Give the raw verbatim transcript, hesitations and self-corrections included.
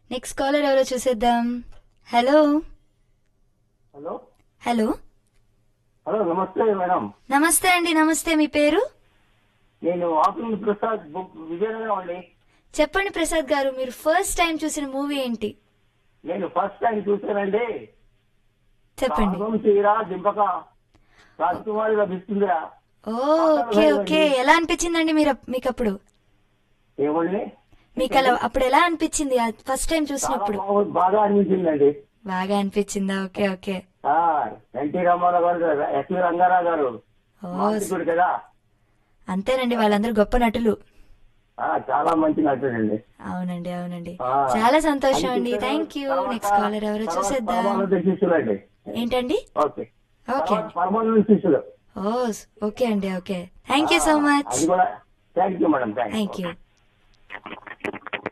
Next caller ఎవరో చూసేద్దాం. Hello hello hello hello నమస్తే మేడం. నమస్తే అండి. నమస్తే, మీ పేరు? నేను ఆకుల ప్రసాద్ బుక్ విజయనగరం అండి. చెప్పండి ప్రసాద్ గారు, మీరు ఫస్ట్ టైం చూసిన మూవీ ఏంటి? నేను ఫస్ట్ టైం చూసానండి. చెప్పండి. రాగం తీరా దింపక రాజకుమారి లభిస్తుందిరా. ఓ, ఓకే ఓకే. ఎలా అనిపించిందండి మీరు మీకు అప్పుడు? ఏమండి మీకు అలా అప్పుడు ఎలా అనిపించింది ఫస్ట్ టైం చాలా చూసినప్పుడు? బాగా- బాగా అనిపించిందండి. బాగా అనిపించిందా? Okay okay. ఆ, ఎన్టీ రామారావు గారు, ఎస్వి రంగారావు గారు ఓ, మాంత్రికుడు కదా. అంతేనండి, వాళ్ళందరూ గొప్ప నటులు. ఆ, చాలా మంచి నటుడండి. అవునండి అవునండి. ఆ, చాలా సంతోషం అది అండి. చూసాను. Thank you. తర్వాత- నెక్స్ట్ కాలర్ ఎవరో తర్వాత చూసేద్దాం. పరమానంద శిష్యులండి. ఏంటండి? ఓకే. ఓకే తర్వాత అండి. పరమానంద శిష్యులు. ఓ, ఓకే అండి. ఓకే, థ్యాంక్ యూ సో ఆ, మచ్. అది కూడా thank you madam. Thank you.